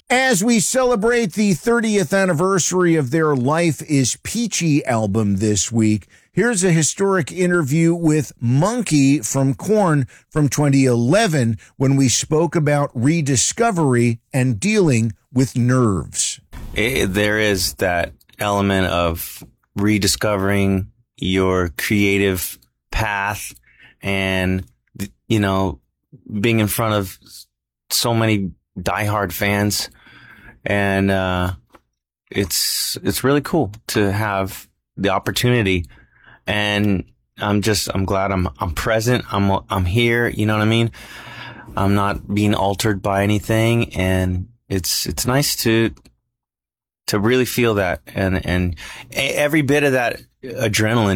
As we celebrate the 30th anniversary of their Life is Peachy album this week, here's a historic interview with Monkey from Korn from 2011 when we spoke about rediscovery and dealing with nerves. There is that element of rediscovering your creative path and, you know, being in front of so many diehard fans. And it's really cool to have the opportunity. And I'm glad I'm present. I'm here. You know what I mean? I'm not being altered by anything. And it's nice to really feel that. And every bit of that adrenaline